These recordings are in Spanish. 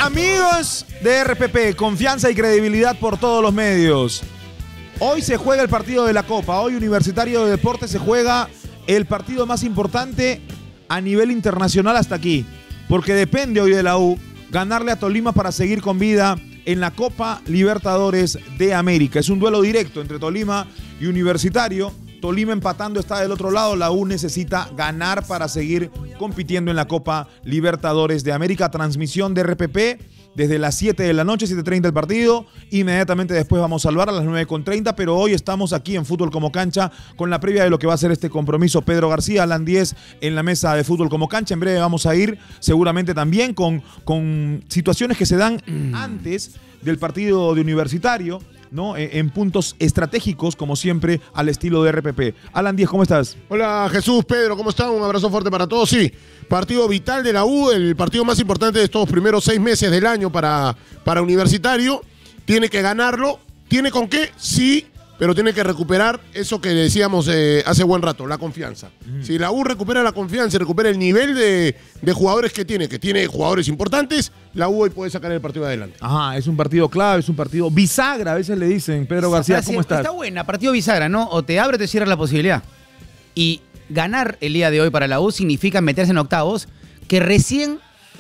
Amigos de RPP, confianza y credibilidad por todos los medios. Hoy se juega el partido de la Copa. Hoy Universitario de Deportes se juega el partido más importante a nivel internacional hasta aquí. Porque depende hoy de la U ganarle a Tolima para seguir con vida en la Copa Libertadores de América. Es un duelo directo entre Tolima y Universitario. Tolima empatando está del otro lado. La U necesita ganar para seguir compitiendo en la Copa Libertadores de América. Transmisión de RPP desde las 7 de la noche, 7:30 el partido. Inmediatamente después vamos a salvar a las 9:30. Pero hoy estamos aquí en Fútbol Como Cancha con la previa de lo que va a ser este compromiso. Pedro García, Alan 10 en la mesa de Fútbol Como Cancha. En breve vamos a ir seguramente también con situaciones que se dan antes del partido de Universitario, ¿no? En puntos estratégicos, como siempre, al estilo de RPP. Alan 10, ¿cómo estás? Hola Jesús, Pedro, ¿cómo están? Un abrazo fuerte para todos. Sí, partido vital de la U, el partido más importante de estos primeros 6 meses del año para Universitario. Tiene que ganarlo. ¿Tiene con qué? Sí, pero tiene que recuperar eso que decíamos hace buen rato, la confianza. Si la U recupera la confianza y recupera el nivel de jugadores que tiene jugadores importantes, la U hoy puede sacar el partido adelante. Ajá, es un partido clave, es un partido bisagra, a veces le dicen. Pedro García, ¿cómo estás? Está buena, partido bisagra, ¿no? O te abre o te cierra la posibilidad. Y ganar el día de hoy para la U significa meterse en octavos, que recién,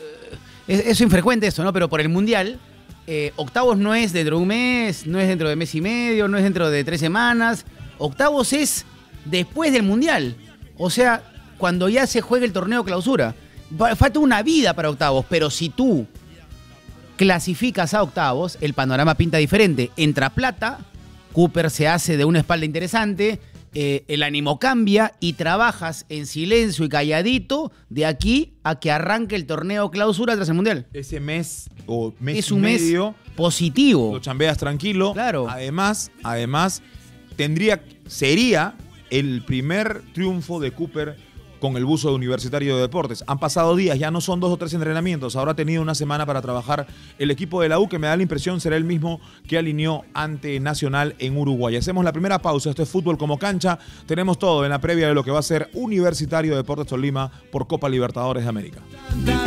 es infrecuente eso, ¿no? Pero por el Mundial, octavos no es dentro de un mes, no es dentro de mes y medio, no es dentro de 3 semanas. Octavos es después del Mundial. O sea, cuando ya se juegue el torneo clausura. Falta una vida para octavos, pero si tú clasificas a octavos, el panorama pinta diferente. Entra plata, Cooper se hace de una espalda interesante, el ánimo cambia y trabajas en silencio y calladito de aquí a que arranque el torneo clausura tras el Mundial. Ese mes o mes es y un medio, mes positivo. lo chambeas tranquilo. Claro. Además, sería el primer triunfo de Cooper con el buzo de Universitario de Deportes. Han pasado días, ya no son 2 o 3 entrenamientos. Ahora ha tenido una semana para trabajar el equipo de la U, que me da la impresión será el mismo que alineó ante Nacional en Uruguay. Hacemos la primera pausa. Esto es Fútbol Como Cancha. Tenemos todo en la previa de lo que va a ser Universitario de Deportes Tolima por Copa Libertadores de América.